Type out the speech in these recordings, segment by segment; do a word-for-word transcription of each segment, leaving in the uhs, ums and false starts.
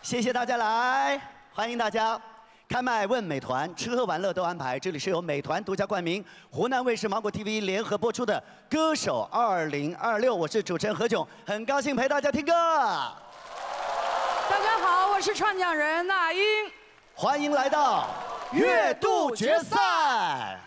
谢谢大家来，欢迎大家。开麦问美团，吃喝玩乐都安排。这里是由美团独家冠名，湖南卫视、芒果 T V 联合播出的《歌手二零二六》，我是主持人何炅，很高兴陪大家听歌。 大家好，我是创讲人那英， 欢迎来到月度决赛。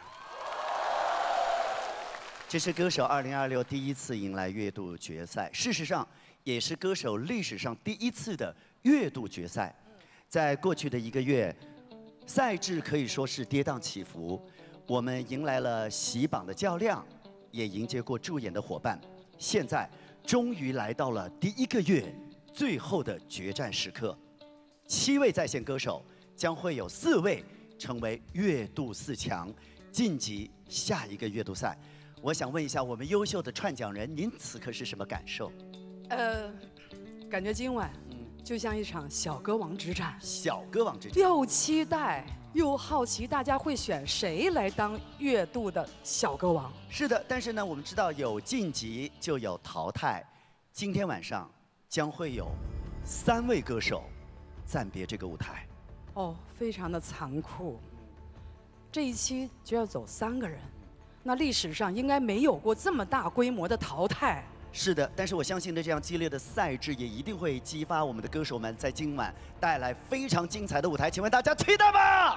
这是歌手二零二六第一次迎来月度决赛，事实上也是歌手历史上第一次的月度决赛。在过去的一个月，赛制可以说是跌宕起伏。我们迎来了洗榜的较量，也迎接过助演的伙伴。现在终于来到了第一个月最后的决战时刻。七位在线歌手将会有四位成为月度四强，晋级下一个月度赛。我想问一下我们优秀的串讲人，您此刻是什么感受？ 呃，感觉今晚就像一场小歌王之战， 小歌王之战， 又期待又好奇，大家会选谁来当月度的小歌王？ 是的，但是呢，我们知道有晋级就有淘汰，今天晚上将会有三位歌手暂别这个舞台。 哦，非常的残酷。这一期就要走三个人，那历史上应该没有过这么大规模的淘汰。 是的，但是我相信呢，这样激烈的赛制也一定会激发我们的歌手们在今晚带来非常精彩的舞台。请问大家期待吗？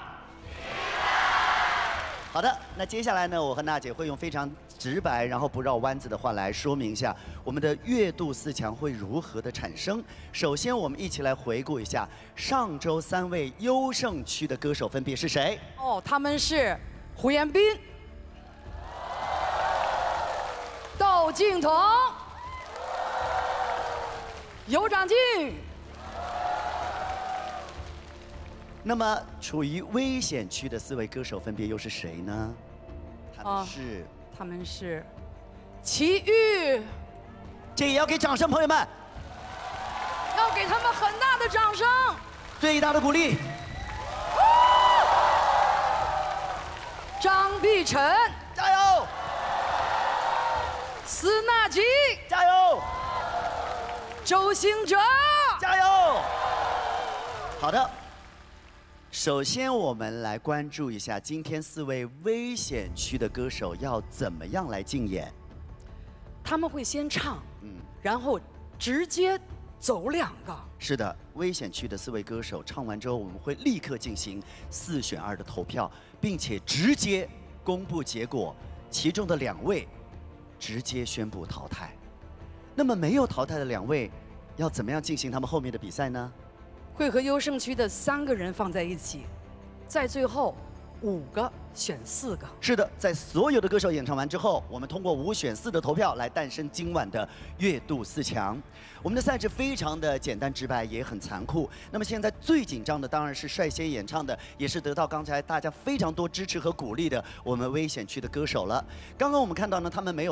好的，那接下来呢，我和娜姐会用非常直白，然后不绕弯子的话来说明一下我们的月度四强会如何的产生。首先，我们一起来回顾一下上周三位优胜区的歌手分别是谁？ 哦，他们是胡彦斌、窦靖童、尤长靖。 那么，处于危险区的四位歌手分别又是谁呢？他们是， 哦、他们是齐豫， 这也要给掌声，朋友们， 要给他们很大的掌声， 最大的鼓励。 张碧晨， 加油！ 司纳吉， 加油！ 周兴哲， 加油！好的。首先，我们来关注一下今天四位危险区的歌手要怎么样来竞演。 他们会先唱， 嗯， 然后直接走两个。 是的，危险区的四位歌手唱完之后，我们会立刻进行四选二的投票，并且直接公布结果，其中的两位直接宣布淘汰。那么没有淘汰的两位，要怎么样进行他们后面的比赛呢？ 会和优胜区的三个人放在一起，在最后五个选四个。 是的，在所有的歌手演唱完之后，我们通过五选四的投票来诞生今晚的月度四强。我们的赛制非常的简单直白，也很残酷。那么现在最紧张的当然是率先演唱的，也是得到刚才大家非常多支持和鼓励的我们危险区的歌手了。刚刚我们看到呢，他们没有